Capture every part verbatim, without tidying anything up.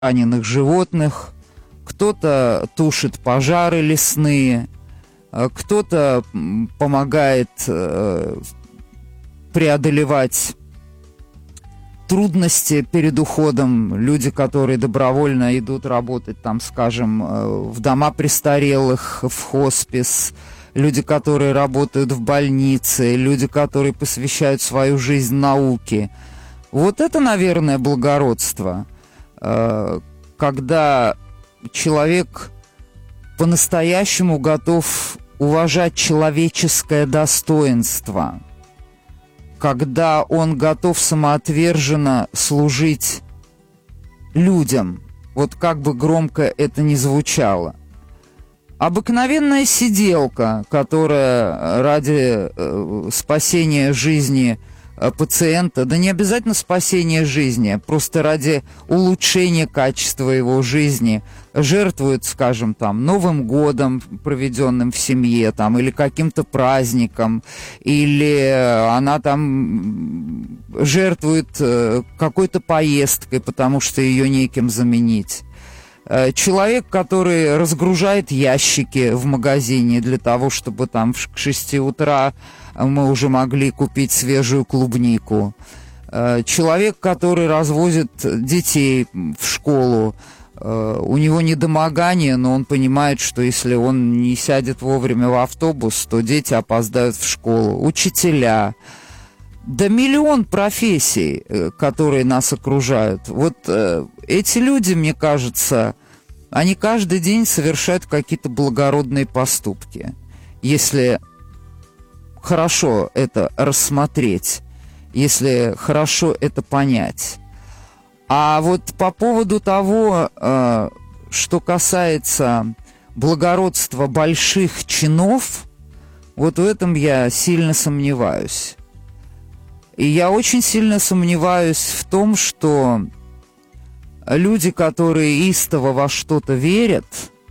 раненых животных, кто-то тушит пожары лесные, кто-то помогает преодолевать трудности перед уходом. Люди, которые добровольно идут работать, там, скажем, в дома престарелых, в хоспис, люди, которые работают в больнице, люди, которые посвящают свою жизнь науке. Вот это, наверное, благородство, когда человек по-настоящему готов уважать человеческое достоинство, когда он готов самоотверженно служить людям, вот как бы громко это ни звучало. Обыкновенная сиделка, которая ради э, спасения жизни э, пациента, да не обязательно спасения жизни, просто ради улучшения качества его жизни, жертвует, скажем, там, Новым годом, проведенным в семье, там, или каким-то праздником, или она там жертвует э, какой-то поездкой, потому что ее некем заменить. Человек, который разгружает ящики в магазине для того, чтобы там к шести утра мы уже могли купить свежую клубнику. Человек, который развозит детей в школу. У него недомогание, но он понимает, что если он не сядет вовремя в автобус, то дети опоздают в школу. Учителя. Да миллион профессий, которые нас окружают. Вот э, эти люди, мне кажется, они каждый день совершают какие-то благородные поступки. Если хорошо это рассмотреть, если хорошо это понять. А вот по поводу того, э, что касается благородства больших чинов, вот в этом я сильно сомневаюсь. И я очень сильно сомневаюсь в том, что люди, которые истово во что-то верят,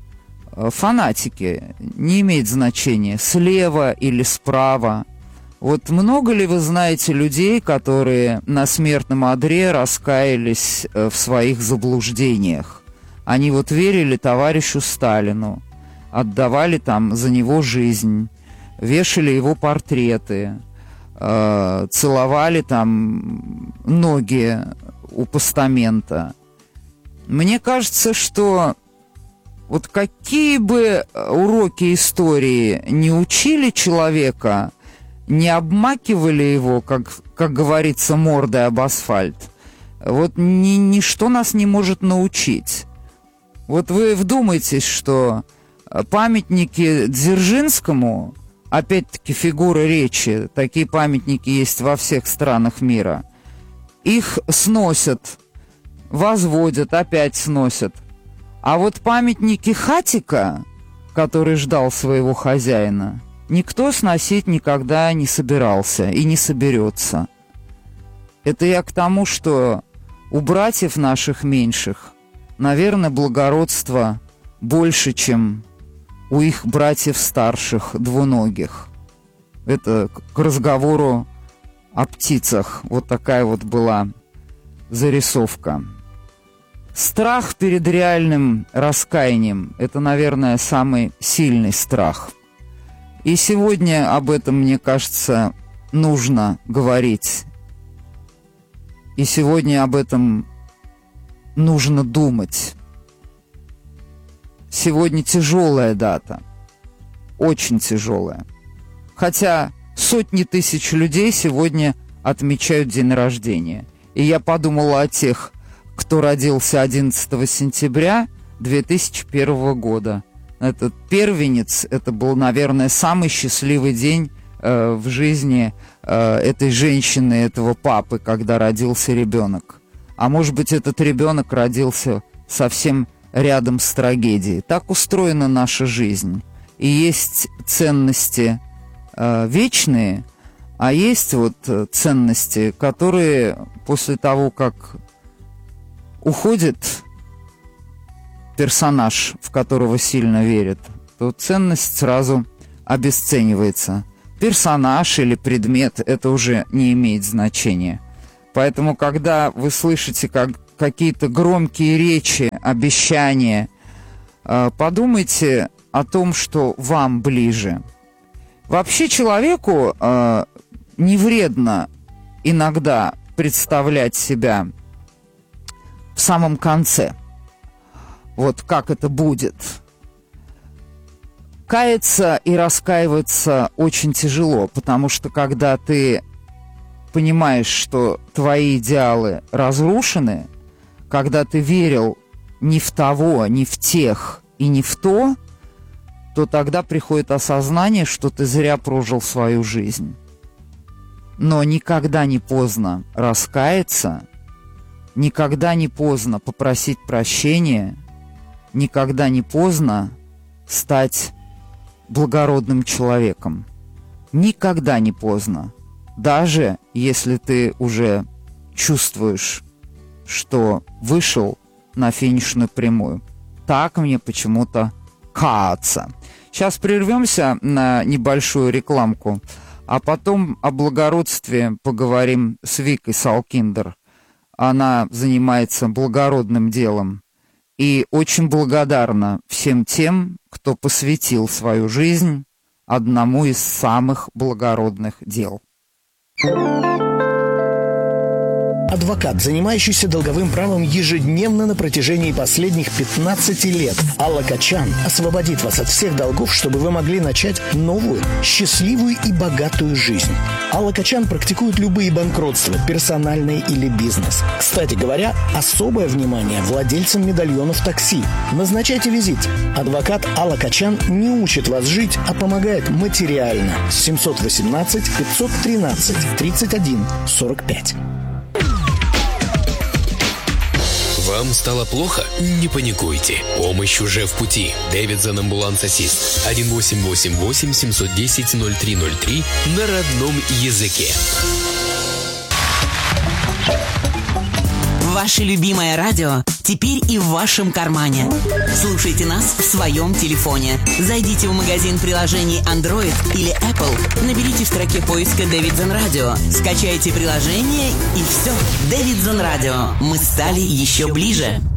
фанатики, не имеет значения, слева или справа. Вот много ли вы знаете людей, которые на смертном одре раскаялись в своих заблуждениях? Они вот верили товарищу Сталину, отдавали там за него жизнь, вешали его портреты, целовали там ноги у постамента. Мне кажется, что вот какие бы уроки истории не учили человека, не обмакивали его, как, как говорится, мордой об асфальт, вот ни, ничто нас не может научить. Вот вы вдумайтесь, что памятники Дзержинскому, опять-таки фигура речи, такие памятники есть во всех странах мира, их сносят, возводят, опять сносят. А вот памятники Хатика, который ждал своего хозяина, никто сносить никогда не собирался и не соберется. Это я к тому, что у братьев наших меньших, наверное, благородство больше, чем у их братьев старших, двуногих. Это к разговору о птицах. Вот такая вот была зарисовка. Страх перед реальным раскаянием – это, наверное, самый сильный страх. И сегодня об этом, мне кажется, нужно говорить. И сегодня об этом нужно думать. Сегодня тяжелая дата. Очень тяжелая. Хотя сотни тысяч людей сегодня отмечают день рождения. И я подумала о тех, кто родился одиннадцатого сентября две тысячи первого года. Этот первенец, это был, наверное, самый счастливый день э, в жизни э, этой женщины, этого папы, когда родился ребенок. А может быть, этот ребенок родился совсем рядом с трагедией. Так устроена наша жизнь. И есть ценности э, вечные, а есть вот ценности, которые после того, как уходит персонаж, в которого сильно верят, то ценность сразу обесценивается. Персонаж или предмет – это уже не имеет значения. Поэтому, когда вы слышите, как какие-то громкие речи, обещания. Подумайте о том, что вам ближе. Вообще человеку э, не вредно иногда представлять себя в самом конце. Вот как это будет. Каяться и раскаиваться очень тяжело, потому что когда ты понимаешь, что твои идеалы разрушены, когда ты верил не в того, не в тех и не в то, то тогда приходит осознание, что ты зря прожил свою жизнь. Но никогда не поздно раскаяться, никогда не поздно попросить прощения, никогда не поздно стать благородным человеком. Никогда не поздно. Даже если ты уже чувствуешь, что вышел на финишную прямую. Так мне почему-то кажется. Сейчас прервемся на небольшую рекламку, а потом о благородстве поговорим с Викой Салкиндер. Она занимается благородным делом и очень благодарна всем тем, кто посвятил свою жизнь одному из самых благородных дел. Адвокат, занимающийся долговым правом ежедневно на протяжении последних пятнадцати лет. Алла Качан освободит вас от всех долгов, чтобы вы могли начать новую, счастливую и богатую жизнь. Алла Качан практикует любые банкротства, персональные или бизнес. Кстати говоря, особое внимание владельцам медальонов такси. Назначайте визит. Адвокат Алла Качан не учит вас жить, а помогает материально. семьсот восемнадцать пятьсот тринадцать тридцать один сорок пять. Вам стало плохо? Не паникуйте. Помощь уже в пути. Davidson Ambulance Assist. один восемь восемь восемь семь один ноль ноль три ноль три на родном языке. Ваше любимое радио теперь и в вашем кармане. Слушайте нас в своем телефоне. Зайдите в магазин приложений Android или Apple. Наберите в строке поиска Davidson Radio. Скачайте приложение и все. Davidson Radio. Мы стали еще ближе.